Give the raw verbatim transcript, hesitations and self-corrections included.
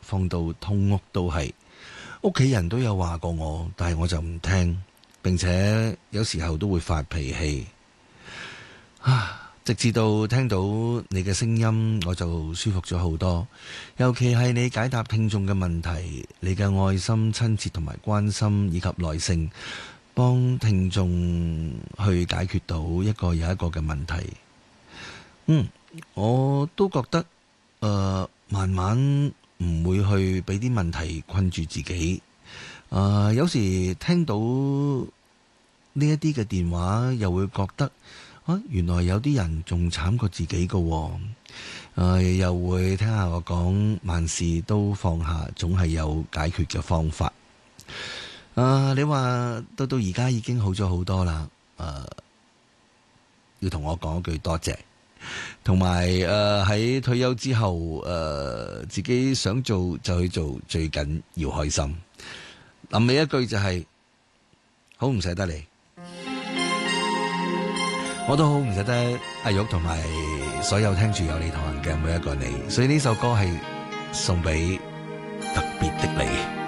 放到通屋都係。屋企人都有話過我，但係我就唔聽，並且有時候都會發脾氣。啊，直至到聽到你嘅聲音，我就舒服咗好多。尤其係你解答聽眾嘅問題，你嘅愛心、親切同埋關心以及耐性，幫聽眾去解決到一個又一個嘅問題。嗯，我都覺得，誒、呃，慢慢唔會去俾啲問題困住自己。誒、呃，有時聽到呢一啲嘅電話，又會覺得，啊，原來有啲人仲慘過自己㗎喎。誒、呃，又會聽下我講，萬事都放下，總係有解決嘅方法。誒、呃，你話到到而家已經好咗好多啦。誒、呃，要同我講一句多謝。同埋誒喺退休之後，誒、呃、自己想做就去做，最緊要開心。臨尾一句就係、是、好唔捨得你，我都好唔捨得阿玉同埋所有聽住有你同行嘅每一個你，所以呢首歌係送俾特別的你。